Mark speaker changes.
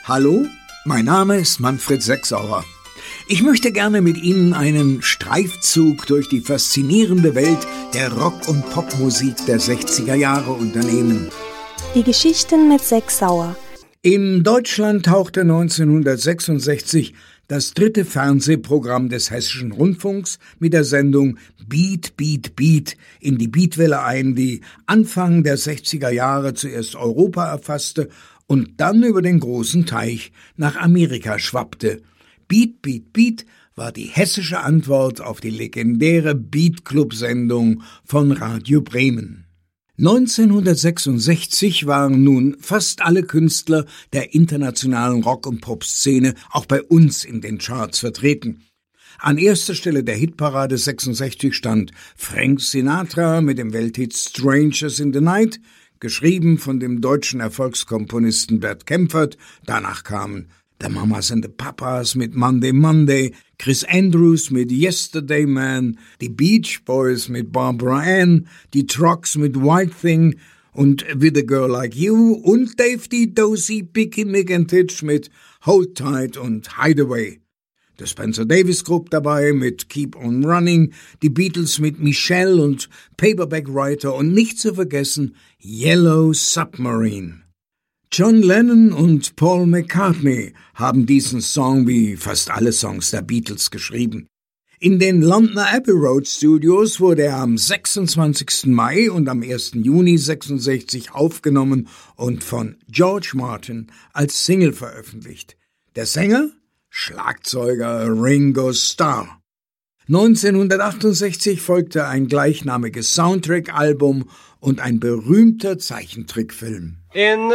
Speaker 1: Hallo, mein Name ist Manfred Sechsauer. Ich möchte gerne mit Ihnen einen Streifzug durch die faszinierende Welt der Rock- und Popmusik der 60er Jahre unternehmen.
Speaker 2: Die Geschichten mit Sechsauer.
Speaker 1: In Deutschland tauchte 1966 das 3. Fernsehprogramm des Hessischen Rundfunks mit der Sendung Beat, Beat, Beat in die Beatwelle ein, die Anfang der 60er Jahre zuerst Europa erfasste und dann über den großen Teich nach Amerika schwappte. Beat, Beat, Beat war die hessische Antwort auf die legendäre Beat-Club-Sendung von Radio Bremen. 1966 waren nun fast alle Künstler der internationalen Rock- und Pop-Szene auch bei uns in den Charts vertreten. An erster Stelle der Hitparade 66 stand Frank Sinatra mit dem Welthit Strangers in the Night, geschrieben von dem deutschen Erfolgskomponisten Bert Kaempfert. Danach kamen The Mamas and the Papas mit Monday Monday, Chris Andrews mit Yesterday Man, die Beach Boys mit Barbara Ann, die Trucks mit White Thing und With a Girl Like You und Dave D. Dozy, Picky Mick and Titch mit Hold Tight und Hideaway. Der Spencer Davis Group dabei mit Keep on Running, die Beatles mit Michelle und Paperback Writer und nicht zu vergessen Yellow Submarine. John Lennon und Paul McCartney haben diesen Song wie fast alle Songs der Beatles geschrieben. In den Londoner Abbey Road Studios wurde er am 26. Mai und am 1. Juni 66 aufgenommen und von George Martin als Single veröffentlicht. Der Sänger? Schlagzeuger Ringo Starr. 1968 folgte ein gleichnamiges Soundtrack-Album und ein berühmter Zeichentrickfilm.